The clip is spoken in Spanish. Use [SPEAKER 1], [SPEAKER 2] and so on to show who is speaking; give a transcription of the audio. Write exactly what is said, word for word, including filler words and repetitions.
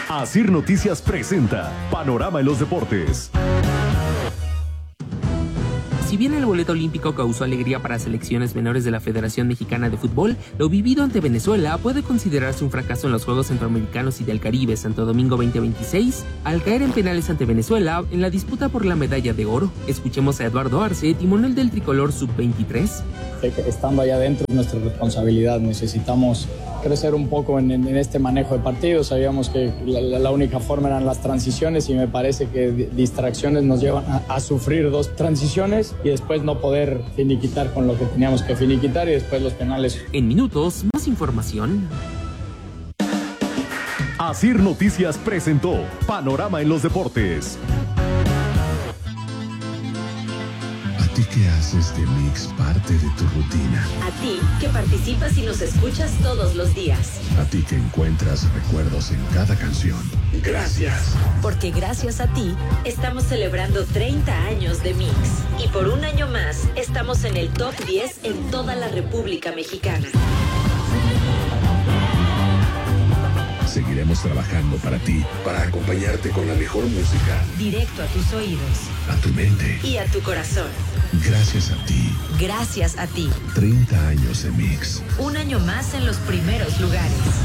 [SPEAKER 1] Asir Noticias presenta Panorama en los Deportes.
[SPEAKER 2] Si bien el boleto olímpico causó alegría para selecciones menores de la Federación Mexicana de Fútbol, lo vivido ante Venezuela puede considerarse un fracaso en los Juegos Centroamericanos y del Caribe Santo Domingo veinte veintiséis, al caer en penales ante Venezuela en la disputa por la medalla de oro. Escuchemos a Eduardo Arce, timonel del tricolor sub veintitrés.
[SPEAKER 3] Estando allá adentro es nuestra responsabilidad, necesitamos crecer un poco en, en este manejo de partidos. Sabíamos que la, la única forma eran las transiciones y me parece que distracciones nos llevan a, a sufrir dos transiciones y después no poder finiquitar con lo que teníamos que finiquitar y después los penales.
[SPEAKER 2] En minutos, más información.
[SPEAKER 1] Asir Noticias presentó Panorama en los Deportes.
[SPEAKER 4] ¿A ti que haces de Mix parte de tu rutina?
[SPEAKER 5] A ti que participas y nos escuchas todos los días.
[SPEAKER 4] A ti que encuentras recuerdos en cada canción. Gracias.
[SPEAKER 5] Porque gracias a ti estamos celebrando treinta años de Mix. Y por un año más estamos en el top diez en toda la República Mexicana.
[SPEAKER 4] Seguiremos trabajando para ti, para acompañarte con la mejor música.
[SPEAKER 5] Directo a tus oídos.
[SPEAKER 4] A tu mente.
[SPEAKER 5] Y a tu corazón.
[SPEAKER 4] Gracias a ti.
[SPEAKER 5] Gracias a ti.
[SPEAKER 4] treinta años de Mix.
[SPEAKER 5] Un año más en los primeros lugares.